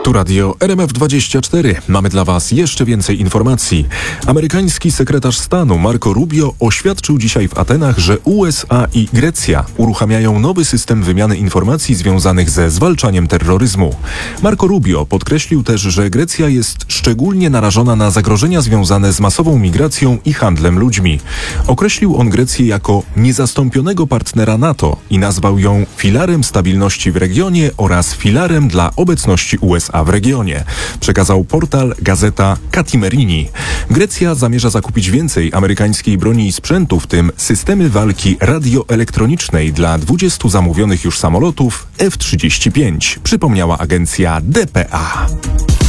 Tu radio RMF24. Mamy dla Was jeszcze więcej informacji. Amerykański sekretarz stanu Marco Rubio oświadczył dzisiaj w Atenach, że USA i Grecja uruchamiają nowy system wymiany informacji związanych ze zwalczaniem terroryzmu. Marco Rubio podkreślił też, że Grecja jest szczególnie narażona na zagrożenia związane z masową migracją i handlem ludźmi. Określił on Grecję jako niezastąpionego partnera NATO i nazwał ją filarem stabilności w regionie oraz filarem dla obecności USA w regionie, przekazał portal Gazeta Katimerini. Grecja zamierza zakupić więcej amerykańskiej broni i sprzętu, w tym systemy walki radioelektronicznej dla 20 zamówionych już samolotów F-35, przypomniała agencja dpa.